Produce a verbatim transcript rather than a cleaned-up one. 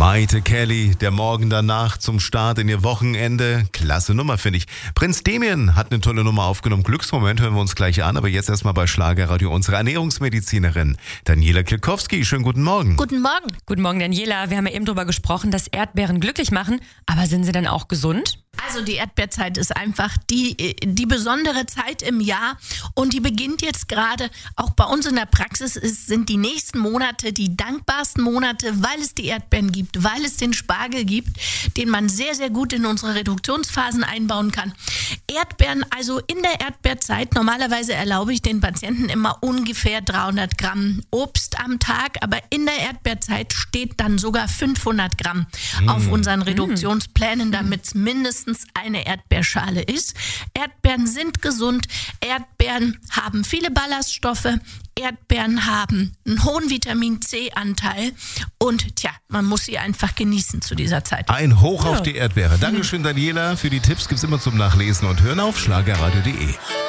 Maite Kelly, der Morgen danach zum Start in ihr Wochenende. Klasse Nummer, finde ich. Prinz Damien hat eine tolle Nummer aufgenommen. Glücksmoment hören wir uns gleich an, aber jetzt erstmal bei Schlagerradio unsere Ernährungsmedizinerin Daniela Kilkowski. Schönen guten Morgen. Guten Morgen. Guten Morgen, Daniela. Wir haben ja eben darüber gesprochen, dass Erdbeeren glücklich machen, aber sind sie dann auch gesund? Also die Erdbeerzeit ist einfach die, die besondere Zeit im Jahr und die beginnt jetzt gerade, auch bei uns in der Praxis ist, sind die nächsten Monate die dankbarsten Monate, weil es die Erdbeeren gibt, weil es den Spargel gibt, den man sehr, sehr gut in unsere Reduktionsphasen einbauen kann. Erdbeeren, also in der Erdbeerzeit, normalerweise erlaube ich den Patienten immer ungefähr dreihundert Gramm Obst am Tag, aber in der Erdbeerzeit steht dann sogar fünfhundert Gramm mm. auf unseren Reduktionsplänen, damit es mindestens eine Erdbeerschale ist. Erdbeeren sind gesund, Erdbeeren haben viele Ballaststoffe, Erdbeeren haben einen hohen Vitamin-C-Anteil und tja, man muss sie einfach genießen zu dieser Zeit. Ein Hoch auf die Erdbeere. Dankeschön, Daniela. Für die Tipps gibt's immer zum Nachlesen und Hören auf schlagerradio punkt de.